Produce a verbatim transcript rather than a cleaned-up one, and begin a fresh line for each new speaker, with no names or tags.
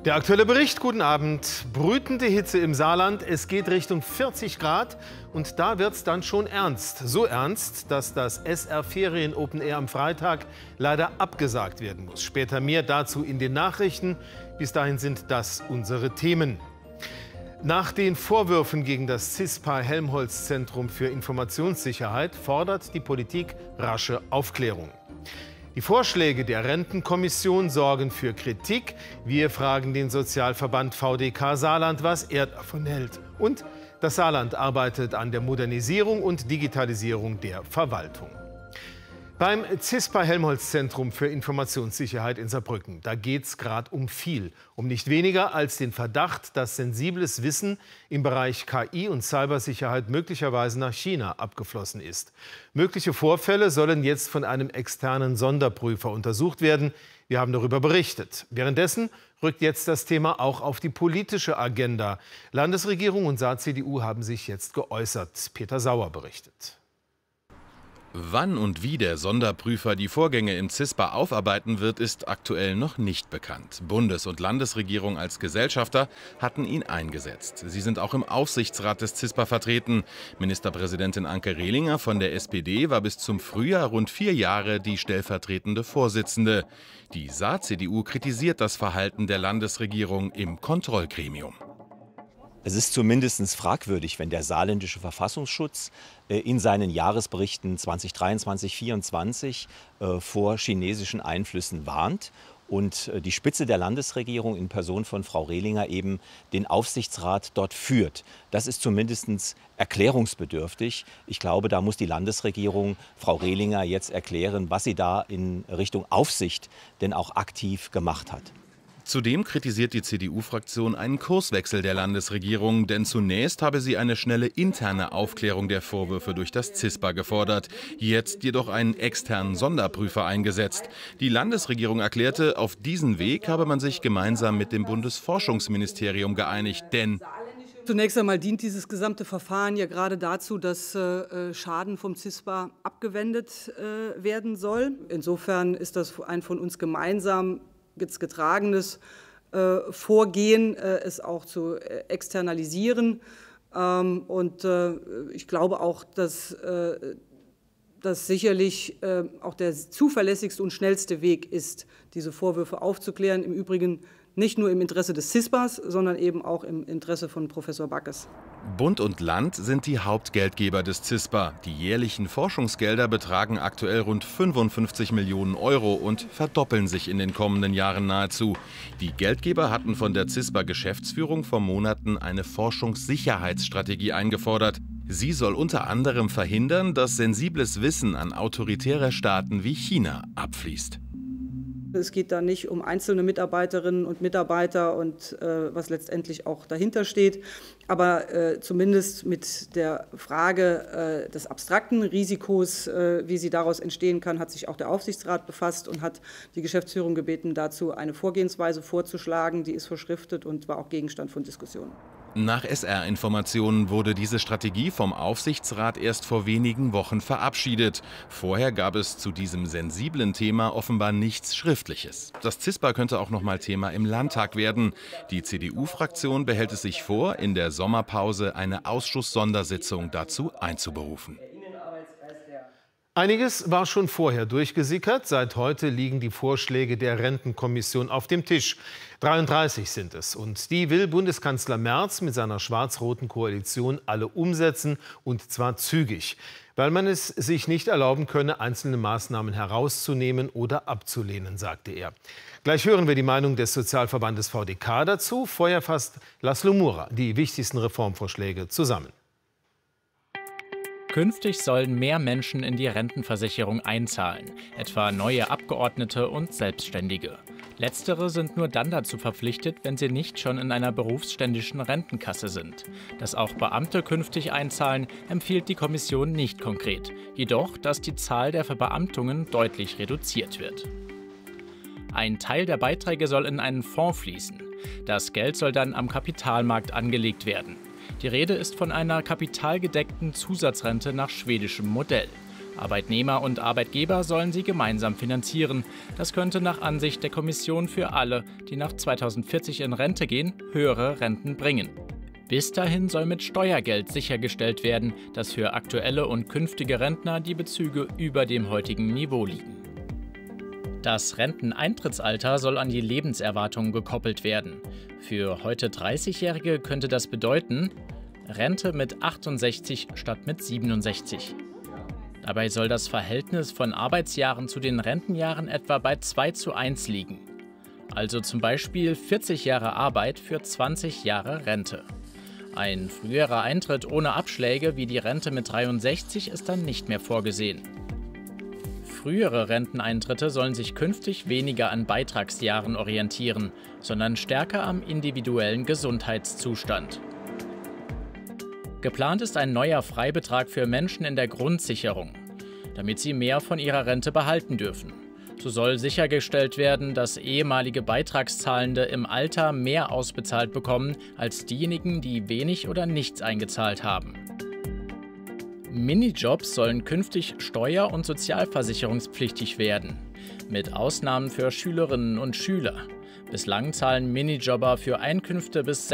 Der aktuelle Bericht, guten Abend. Brütende Hitze im Saarland, es geht Richtung vierzig Grad und da wird es dann schon ernst. So ernst, dass das S R Ferien Open Air am Freitag leider abgesagt werden muss. Später mehr dazu in den Nachrichten. Bis dahin sind das unsere Themen. Nach den Vorwürfen gegen das CISPA-Helmholtz-Zentrum für Informationssicherheit fordert die Politik rasche Aufklärung. Die Vorschläge der Rentenkommission sorgen für Kritik. Wir fragen den Sozialverband V D K Saarland, was er davon hält. Und das Saarland arbeitet an der Modernisierung und Digitalisierung der Verwaltung. Beim CISPA-Helmholtz-Zentrum für Informationssicherheit in Saarbrücken, da geht es gerade um viel. Um nicht weniger als den Verdacht, dass sensibles Wissen im Bereich K I und Cybersicherheit möglicherweise nach China abgeflossen ist. Mögliche Vorfälle sollen jetzt von einem externen Sonderprüfer untersucht werden. Wir haben darüber berichtet. Währenddessen rückt jetzt das Thema auch auf die politische Agenda. Landesregierung und Saar-C D U haben sich jetzt geäußert. Peter Sauer berichtet.
Wann und wie der Sonderprüfer die Vorgänge im CISPA aufarbeiten wird, ist aktuell noch nicht bekannt. Bundes- und Landesregierung als Gesellschafter hatten ihn eingesetzt. Sie sind auch im Aufsichtsrat des CISPA vertreten. Ministerpräsidentin Anke Rehlinger von der S P D war bis zum Frühjahr rund vier Jahre die stellvertretende Vorsitzende. Die Saar-C D U kritisiert das Verhalten der Landesregierung im Kontrollgremium.
Es ist zumindest fragwürdig, wenn der saarländische Verfassungsschutz in seinen Jahresberichten zweitausenddreiundzwanzig vierundzwanzig vor chinesischen Einflüssen warnt und die Spitze der Landesregierung in Person von Frau Rehlinger eben den Aufsichtsrat dort führt. Das ist zumindest erklärungsbedürftig. Ich glaube, da muss die Landesregierung Frau Rehlinger jetzt erklären, was sie da in Richtung Aufsicht denn auch aktiv gemacht hat.
Zudem kritisiert die C D U-Fraktion einen Kurswechsel der Landesregierung, denn zunächst habe sie eine schnelle interne Aufklärung der Vorwürfe durch das CISPA gefordert, jetzt jedoch einen externen Sonderprüfer eingesetzt. Die Landesregierung erklärte, auf diesen Weg habe man sich gemeinsam mit dem Bundesforschungsministerium geeinigt, denn
zunächst einmal dient dieses gesamte Verfahren ja gerade dazu, dass äh, Schaden vom CISPA abgewendet äh, werden soll. Insofern ist das ein von uns gemeinsam getragenes äh, Vorgehen, äh, es auch zu äh, externalisieren. Ähm, und äh, ich glaube auch, dass äh, das sicherlich äh, auch der zuverlässigste und schnellste Weg ist, diese Vorwürfe aufzuklären. Im Übrigen nicht nur im Interesse des CISPAs, sondern eben auch im Interesse von Professor Backes.
Bund und Land sind die Hauptgeldgeber des CISPA. Die jährlichen Forschungsgelder betragen aktuell rund fünfundfünfzig Millionen Euro und verdoppeln sich in den kommenden Jahren nahezu. Die Geldgeber hatten von der CISPA-Geschäftsführung vor Monaten eine Forschungssicherheitsstrategie eingefordert. Sie soll unter anderem verhindern, dass sensibles Wissen an autoritäre Staaten wie China abfließt.
Es geht da nicht um einzelne Mitarbeiterinnen und Mitarbeiter und äh, was letztendlich auch dahinter steht. Aber äh, zumindest mit der Frage äh, des abstrakten Risikos, äh, wie sie daraus entstehen kann, hat sich auch der Aufsichtsrat befasst und hat die Geschäftsführung gebeten, dazu eine Vorgehensweise vorzuschlagen. Die ist verschriftet und war auch Gegenstand von Diskussionen.
Nach S R-Informationen wurde diese Strategie vom Aufsichtsrat erst vor wenigen Wochen verabschiedet. Vorher gab es zu diesem sensiblen Thema offenbar nichts Schriftliches. Das CISPA könnte auch noch mal Thema im Landtag werden. Die C D U-Fraktion behält es sich vor, in der Sommerpause eine Ausschuss-Sondersitzung dazu einzuberufen.
Einiges war schon vorher durchgesickert. Seit heute liegen die Vorschläge der Rentenkommission auf dem Tisch. dreiunddreißig sind es. Und die will Bundeskanzler Merz mit seiner schwarz-roten Koalition alle umsetzen, und zwar zügig. Weil man es sich nicht erlauben könne, einzelne Maßnahmen herauszunehmen oder abzulehnen, sagte er. Gleich hören wir die Meinung des Sozialverbandes V D K dazu. Vorher fasst Laszlo Mura die wichtigsten Reformvorschläge zusammen.
Künftig sollen mehr Menschen in die Rentenversicherung einzahlen, etwa neue Abgeordnete und Selbstständige. Letztere sind nur dann dazu verpflichtet, wenn sie nicht schon in einer berufsständischen Rentenkasse sind. Dass auch Beamte künftig einzahlen, empfiehlt die Kommission nicht konkret. Jedoch, dass die Zahl der Verbeamtungen deutlich reduziert wird. Ein Teil der Beiträge soll in einen Fonds fließen. Das Geld soll dann am Kapitalmarkt angelegt werden. Die Rede ist von einer kapitalgedeckten Zusatzrente nach schwedischem Modell. Arbeitnehmer und Arbeitgeber sollen sie gemeinsam finanzieren. Das könnte nach Ansicht der Kommission für alle, die nach zweitausendvierzig in Rente gehen, höhere Renten bringen. Bis dahin soll mit Steuergeld sichergestellt werden, dass für aktuelle und künftige Rentner die Bezüge über dem heutigen Niveau liegen. Das Renteneintrittsalter soll an die Lebenserwartung gekoppelt werden. Für heute dreißigjährige könnte das bedeuten, Rente mit achtundsechzig statt mit siebenundsechzig. Dabei soll das Verhältnis von Arbeitsjahren zu den Rentenjahren etwa bei zwei zu eins liegen. Also zum Beispiel vierzig Jahre Arbeit für zwanzig Jahre Rente. Ein früherer Eintritt ohne Abschläge wie die Rente mit dreiundsechzig ist dann nicht mehr vorgesehen. Frühere Renteneintritte sollen sich künftig weniger an Beitragsjahren orientieren, sondern stärker am individuellen Gesundheitszustand. Geplant ist ein neuer Freibetrag für Menschen in der Grundsicherung, damit sie mehr von ihrer Rente behalten dürfen. So soll sichergestellt werden, dass ehemalige Beitragszahlende im Alter mehr ausbezahlt bekommen als diejenigen, die wenig oder nichts eingezahlt haben. Minijobs sollen künftig steuer- und sozialversicherungspflichtig werden, mit Ausnahmen für Schülerinnen und Schüler. Bislang zahlen Minijobber für Einkünfte bis